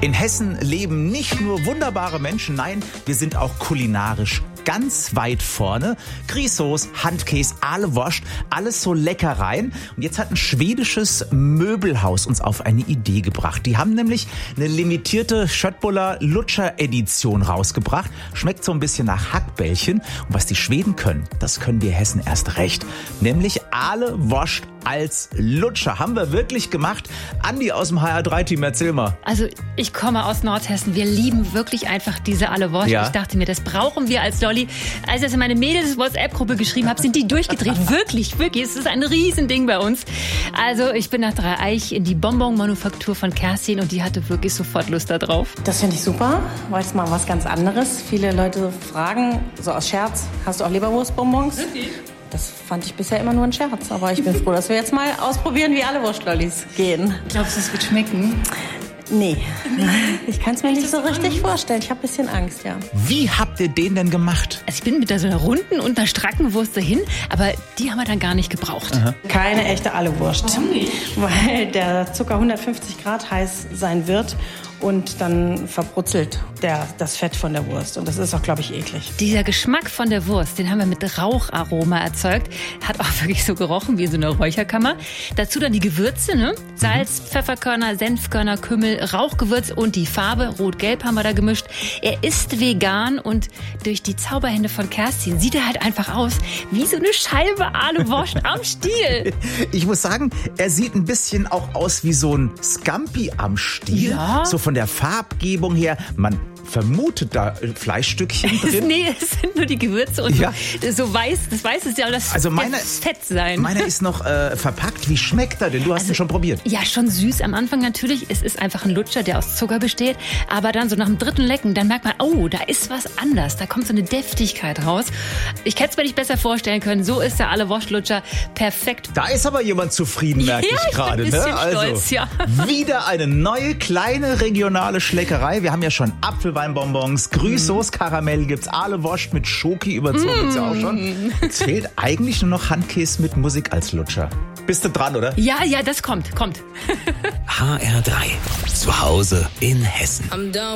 In Hessen leben nicht nur wunderbare Menschen, nein, wir sind auch kulinarisch ganz weit vorne. Grießsoße, Handkäse, Ahlewurst, alles so Leckereien. Und jetzt hat ein schwedisches Möbelhaus uns auf eine Idee gebracht. Die haben nämlich eine limitierte Schöttbuller Lutscher-Edition rausgebracht. Schmeckt so ein bisschen nach Hackbällchen. Und was die Schweden können, das können wir Hessen erst recht. Nämlich Ahlewurst als Lutscher. Haben wir wirklich gemacht. Andi aus dem HR3-Team, erzähl mal. Also ich komme aus Nordhessen. Wir lieben wirklich einfach diese Ahlewurst. Ja. Ich dachte mir, das brauchen wir als Lolli. Als ich das in meine Mädels-WhatsApp-Gruppe geschrieben habe, sind die durchgedreht. Wirklich, wirklich. Es ist ein Riesending bei uns. Also ich bin nach Dreieich in die Bonbon-Manufaktur von Kerstin und die hatte wirklich sofort Lust da drauf. Das finde ich super, weil es mal was ganz anderes. Viele Leute fragen, so aus Scherz, hast du auch Leberwurstbonbons? Okay. Das fand ich bisher immer nur ein Scherz. Aber ich bin froh, dass wir jetzt mal ausprobieren, wie alle Wurstlollis gehen. Glaubst du, es wird schmecken? Nee, ich kann es mir nicht so richtig vorstellen. Ich habe ein bisschen Angst, ja. Wie habt ihr den denn gemacht? Also ich bin mit so einer runden und einer stracken Wurst dahin, aber die haben wir dann gar nicht gebraucht. Aha. Keine echte Ahlewurst. Warum nicht? Weil der Zucker 150 Grad heiß sein wird und dann verbrutzelt das Fett von der Wurst. Und das ist auch, glaube ich, eklig. Dieser Geschmack von der Wurst, den haben wir mit Raucharoma erzeugt. Hat auch wirklich so gerochen wie in so einer Räucherkammer. Dazu dann die Gewürze, ne? Salz, Pfefferkörner, Senfkörner, Kümmel, Rauchgewürz und die Farbe. Rot-Gelb haben wir da gemischt. Er ist vegan und durch die Zauberhände von Kerstin sieht er halt einfach aus wie so eine Scheibe Ahlewurst am Stiel. Ich muss sagen, er sieht ein bisschen auch aus wie so ein Scampi am Stiel. Ja. So von der Farbgebung her. Man vermutet da Fleischstückchen drin. Nee, es sind nur die Gewürze und Ja. so weiß, das weiß es ja, aber das Also wird meine- fett sein. Meiner ist noch verpackt. Wie schmeckt er denn? Du hast ihn schon probiert. Ja, schon süß am Anfang natürlich. Es ist einfach ein Lutscher, der aus Zucker besteht. Aber dann so nach dem dritten Lecken, dann merkt man, oh, da ist was anders. Da kommt so eine Deftigkeit raus. Ich hätte es mir nicht besser vorstellen können. So ist der Ahlewurst-Lutscher perfekt. Da ist aber jemand zufrieden, merke Ja, ich ich bin gerade. ein bisschen Ne? Also stolz, ja. wieder eine neue kleine regionale Schleckerei. Wir haben ja schon Apfelweinbonbons, Grüßsoße, Karamell gibt's, Ahlewurst mit Schoki überzogen gibt's ja auch schon. Jetzt fehlt eigentlich nur noch Handkäse mit Musik als Lutscher. Bist du dran, oder? Ja, das kommt. HR3. Zu Hause in Hessen.